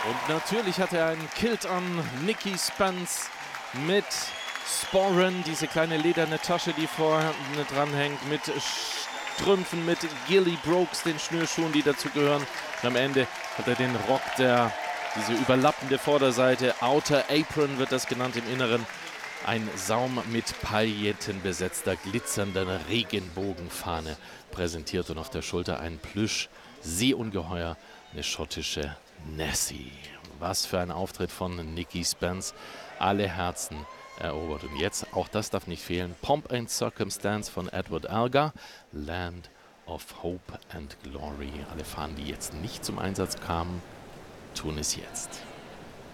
Und natürlich hat er einen Kilt an, Nikki Spence mit Sporran, diese kleine lederne Tasche, die vorne dranhängt, mit Strümpfen, mit Gilly Brooks, den Schnürschuhen, die dazugehören. Und am Ende hat er den Rock, diese überlappende Vorderseite, Outer Apron wird das genannt im Inneren. Ein Saum mit Pailletten besetzter, glitzernder Regenbogenfahne präsentiert und auf der Schulter ein Plüsch-Seeungeheuer, eine schottische Nessie. Was für ein Auftritt von Nikki Spence. Alle Herzen erobert. Und jetzt, auch das darf nicht fehlen, Pomp and Circumstance von Edward Elgar, Land of Hope and Glory. Alle Fahnen, die jetzt nicht zum Einsatz kamen, tun es jetzt.